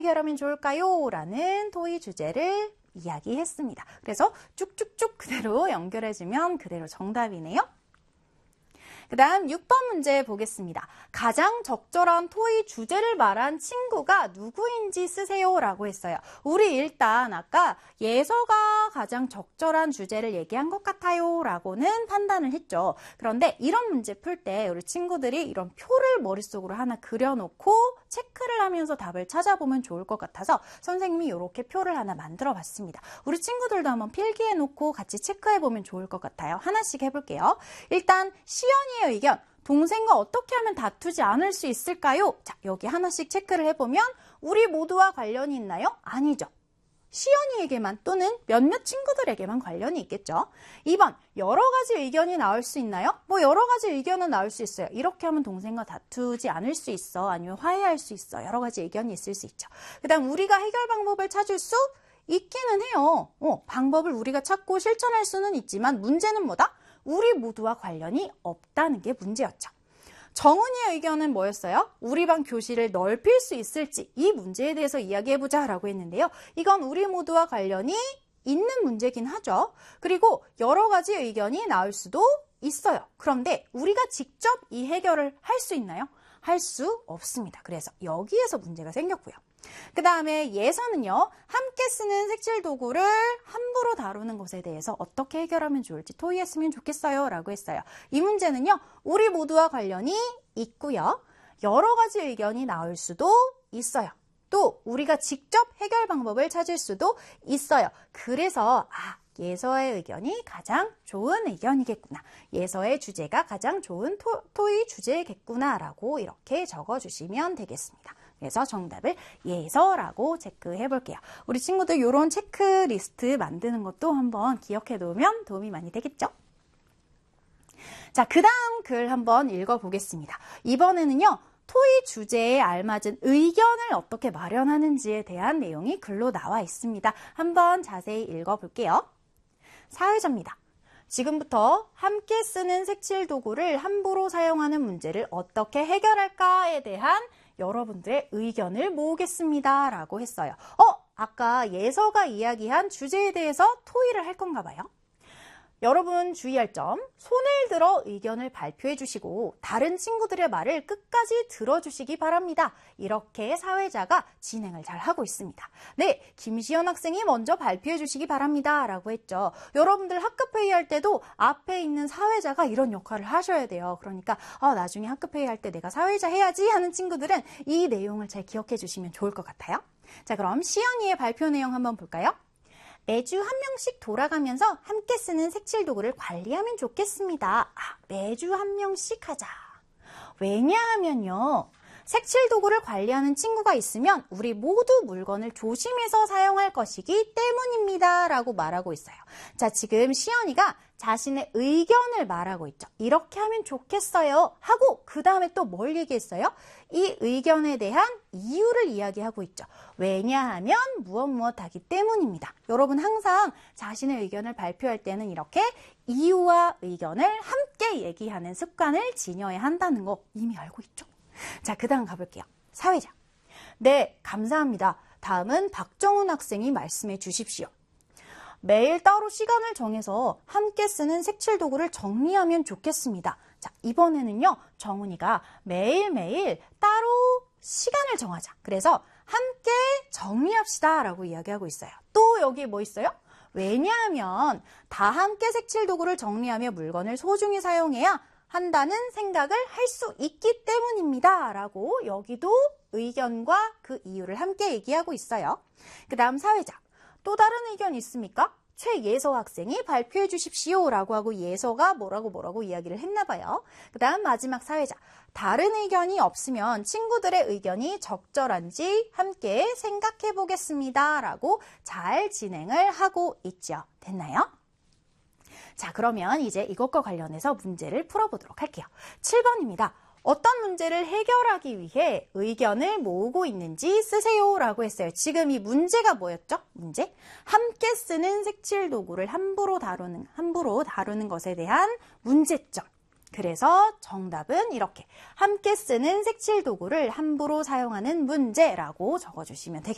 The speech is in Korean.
해결하면 좋을까요? 라는 토의 주제를 이야기했습니다. 그래서 쭉쭉쭉 그대로 연결해주면 그대로 정답이네요. 그 다음 6번 문제 보겠습니다. 가장 적절한 토의 주제를 말한 친구가 누구인지 쓰세요 라고 했어요. 우리 일단 아까 예서가 가장 적절한 주제를 얘기한 것 같아요 라고는 판단을 했죠. 그런데 이런 문제 풀 때 우리 친구들이 이런 표를 머릿속으로 하나 그려놓고 체크를 하면서 답을 찾아보면 좋을 것 같아서 선생님이 이렇게 표를 하나 만들어 봤습니다. 우리 친구들도 한번 필기해 놓고 같이 체크해 보면 좋을 것 같아요. 하나씩 해볼게요. 일단 시연이의 의견, 동생과 어떻게 하면 다투지 않을 수 있을까요? 자, 여기 하나씩 체크를 해보면 우리 모두와 관련이 있나요? 아니죠. 시연이에게만 또는 몇몇 친구들에게만 관련이 있겠죠. 2번, 여러 가지 의견이 나올 수 있나요? 뭐 여러 가지 의견은 나올 수 있어요. 이렇게 하면 동생과 다투지 않을 수 있어. 아니면 화해할 수 있어. 여러 가지 의견이 있을 수 있죠. 그 다음 우리가 해결 방법을 찾을 수 있기는 해요. 방법을 우리가 찾고 실천할 수는 있지만 문제는 뭐다? 우리 모두와 관련이 없다는 게 문제였죠. 정은이의 의견은 뭐였어요? 우리 반 교실을 넓힐 수 있을지 이 문제에 대해서 이야기해보자 라고 했는데요. 이건 우리 모두와 관련이 있는 문제긴 하죠. 그리고 여러 가지 의견이 나올 수도 있어요. 그런데 우리가 직접 이 해결을 할 수 있나요? 할 수 없습니다. 그래서 여기에서 문제가 생겼고요. 그 다음에 예서는요. 함께 쓰는 색칠 도구를 함부로 다루는 것에 대해서 어떻게 해결하면 좋을지 토의했으면 좋겠어요 라고 했어요. 이 문제는요. 우리 모두와 관련이 있고요. 여러 가지 의견이 나올 수도 있어요. 또 우리가 직접 해결 방법을 찾을 수도 있어요. 그래서 예서의 의견이 가장 좋은 의견이겠구나. 예서의 주제가 가장 좋은 토의 주제겠구나 라고 이렇게 적어주시면 되겠습니다. 그래서 정답을 예서라고 체크해 볼게요. 우리 친구들 이런 체크리스트 만드는 것도 한번 기억해 놓으면 도움이 많이 되겠죠? 자, 그 다음 글 한번 읽어보겠습니다. 이번에는요. 토의 주제에 알맞은 의견을 어떻게 마련하는지에 대한 내용이 글로 나와 있습니다. 한번 자세히 읽어볼게요. 사회자입니다. 지금부터 함께 쓰는 색칠 도구를 함부로 사용하는 문제를 어떻게 해결할까에 대한 여러분들의 의견을 모으겠습니다. 라고 했어요. 아까 예서가 이야기한 주제에 대해서 토의를 할 건가 봐요. 여러분 주의할 점, 손을 들어 의견을 발표해 주시고 다른 친구들의 말을 끝까지 들어주시기 바랍니다. 이렇게 사회자가 진행을 잘 하고 있습니다. 네, 김시연 학생이 먼저 발표해 주시기 바랍니다. 라고 했죠. 여러분들 학급회의할 때도 앞에 있는 사회자가 이런 역할을 하셔야 돼요. 그러니까 나중에 학급회의할 때 내가 사회자 해야지 하는 친구들은 이 내용을 잘 기억해 주시면 좋을 것 같아요. 자, 그럼 시연이의 발표 내용 한번 볼까요? 매주 한 명씩 돌아가면서 함께 쓰는 색칠 도구를 관리하면 좋겠습니다. 매주 한 명씩 하자. 왜냐하면요. 색칠 도구를 관리하는 친구가 있으면 우리 모두 물건을 조심해서 사용할 것이기 때문입니다. 라고 말하고 있어요. 자, 지금 시연이가 자신의 의견을 말하고 있죠. 이렇게 하면 좋겠어요. 하고 그 다음에 또 뭘 얘기했어요? 이 의견에 대한 이유를 이야기하고 있죠. 왜냐하면 무엇 하기 때문입니다. 여러분 항상 자신의 의견을 발표할 때는 이렇게 이유와 의견을 함께 얘기하는 습관을 지녀야 한다는 거 이미 알고 있죠? 자, 그 다음 가볼게요. 사회자. 네, 감사합니다. 다음은 박정훈 학생이 말씀해 주십시오. 매일 따로 시간을 정해서 함께 쓰는 색칠 도구를 정리하면 좋겠습니다. 자, 이번에는요. 정훈이가 매일매일 따로 시간을 정하자. 그래서 함께 정리합시다 라고 이야기하고 있어요. 또 여기 뭐 있어요? 왜냐하면 다 함께 색칠 도구를 정리하며 물건을 소중히 사용해야 한다는 생각을 할 수 있기 때문입니다. 라고 여기도 의견과 그 이유를 함께 얘기하고 있어요. 그 다음 사회자. 또 다른 의견 있습니까? 최예서 학생이 발표해 주십시오. 라고 하고 예서가 뭐라고 이야기를 했나 봐요. 그 다음 마지막 사회자. 다른 의견이 없으면 친구들의 의견이 적절한지 함께 생각해 보겠습니다. 라고 잘 진행을 하고 있죠. 됐나요? 자, 그러면 이제 이것과 관련해서 문제를 풀어보도록 할게요. 7번입니다. 어떤 문제를 해결하기 위해 의견을 모으고 있는지 쓰세요 라고 했어요. 지금 이 문제가 뭐였죠? 문제? 함께 쓰는 색칠 도구를 함부로 다루는 것에 대한 문제점. 그래서 정답은 이렇게 함께 쓰는 색칠 도구를 함부로 사용하는 문제라고 적어주시면 되겠습니다.